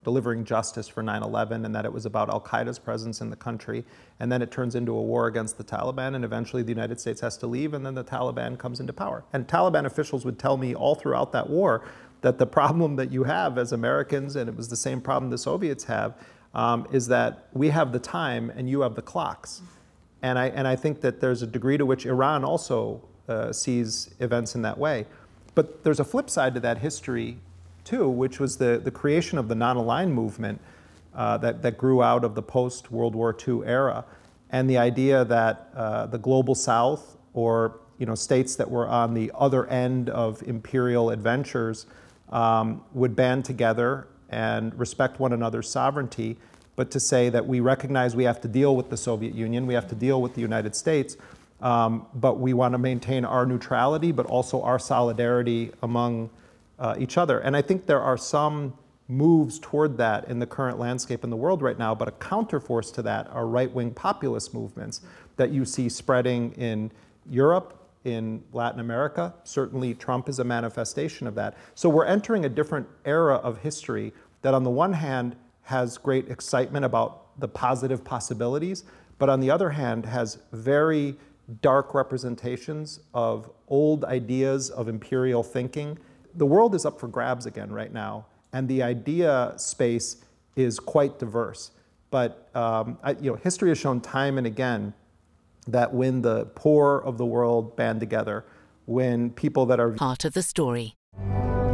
delivering justice for 9/11 and that it was about al-Qaeda's presence in the country. And then it turns into a war against the Taliban, and eventually the United States has to leave, and then the Taliban comes into power. And Taliban officials would tell me all throughout that war that the problem that you have as Americans, and it was the same problem the Soviets have, is that we have the time and you have the clocks. And I think that there's a degree to which Iran also sees events in that way. But there's a flip side to that history too, which was the creation of the non-aligned movement that grew out of the post-World War II era, and the idea that the global South, or states that were on the other end of imperial adventures, would band together and respect one another's sovereignty, but to say that we recognize we have to deal with the Soviet Union, we have to deal with the United States, but we want to maintain our neutrality, but also our solidarity among each other. And I think there are some moves toward that in the current landscape in the world right now, but a counterforce to that are right-wing populist movements that you see spreading in Europe, in Latin America. Certainly Trump is a manifestation of that. So we're entering a different era of history that on the one hand has great excitement about the positive possibilities, but on the other hand has very dark representations of old ideas of imperial thinking. The world is up for grabs again right now, and the idea space is quite diverse. But history has shown time and again that when the poor of the world band together, when people that are part of the story.